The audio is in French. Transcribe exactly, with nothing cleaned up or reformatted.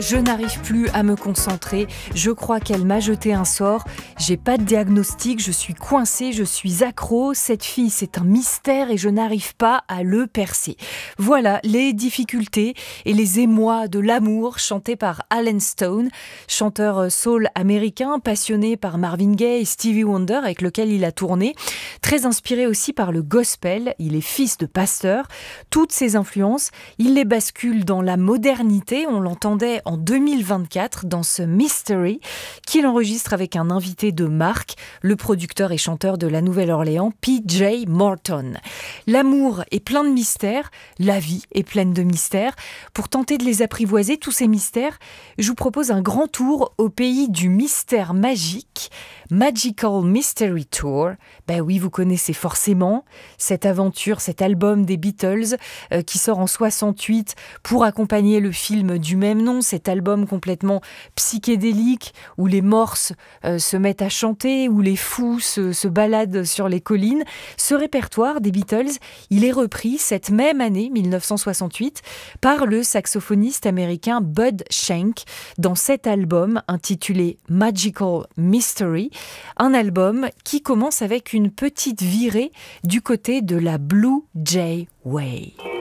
Je n'arrive plus à me concentrer, je crois qu'elle m'a jeté un sort, j'ai pas de diagnostic, je suis coincée, je suis accro, cette fille c'est un mystère et je n'arrive pas à le percer. Voilà les difficultés et les émois de l'amour chantés par Alan Stone, chanteur soul américain passionné par Marvin Gaye et Stevie Wonder avec lequel il a tourné, très inspiré aussi par le gospel, il est fils de pasteur. Toutes ces influences, il les bascule dans la modernité, on l'entendait en deux mille vingt-quatre dans ce Mystery qu'il enregistre avec un invité de marque, le producteur et chanteur de la Nouvelle-Orléans, P J Morton. L'amour est plein de mystères, la vie est pleine de mystères. Pour tenter de les apprivoiser, tous ces mystères, je vous propose un grand tour au pays du mystère magique, Magical Mystery Tour. Ben oui, vous connaissez forcément cette aventure, cet album des Beatles euh, qui sort en soixante-huit pour accompagner le film du même nom, cet album complètement psychédélique où les morses euh, se mettent à chanter, où les fous se, se baladent sur les collines. Ce répertoire des Beatles, il est repris cette même année, mille neuf cent soixante-huit, par le saxophoniste américain Bud Shank dans cet album intitulé Magical Mystery, un album qui commence avec une petite virée du côté de la Blue Jay Way.